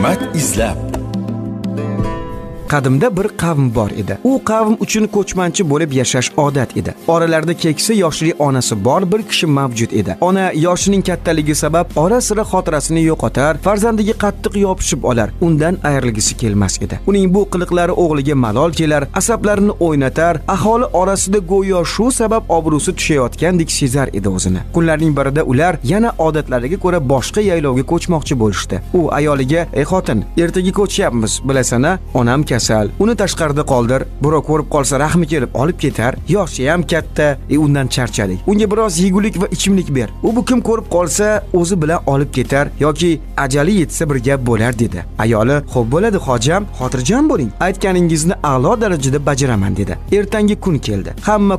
hikmat izlab. Qadimda bir qavm bor edi. U qavm uchun ko'chmanchi bo'lib yashash odat edi. Oralarida keksa yoshli onasi bor bir kishi mavjud edi. Ona yoshining kattaligi sabab ora-sira xotirasini yo'qotar, farzandiga qattiq yopishib olar, undan ayrilgisi kelmas edi. Uning bu qiliqlari o'g'liga malol kelar, asablarini o'ynatar, aholi orasida go'yo shu sabab obro'si tushayotgandek sezar edi o'zini. Kunlarning birida ular yana odatlariga ko'ra boshqa yaylovga ko'chmoqchi bo'lishdi. U ayoliga: "Ey xotin, ertaga ko'chyapmiz, bilasana, onam kasal, uni tashqarida qoldir, birov ko'rib qolsa rahmi kelib olib ketar, yoshi ham katta, undan charchadik. Unga biroz yegulik va ichimlik ber. U bu kim ko'rib qolsa o'zi bilan olib ketar yoki ajali yetsa bir gap bo'lar" dedi. Ayoli: "Xo'p bo'ladi hojam, xotirjam bo'ling. Aytganingizni a'lo darajada bajaraman" dedi. Ertangi kun keldi. Hamma